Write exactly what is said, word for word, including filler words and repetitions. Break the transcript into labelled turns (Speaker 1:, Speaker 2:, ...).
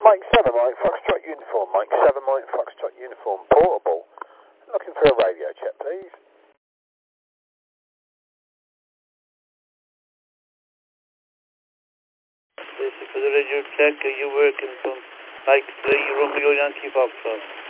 Speaker 1: Mike seven, Mike Foxtrot Uniform. Mike seven, Mike Foxtrot Uniform. Portable. Looking for a radio check, please.
Speaker 2: This is for the radio check. Are you working from Mike three, Romeo Yankee Foxtrot?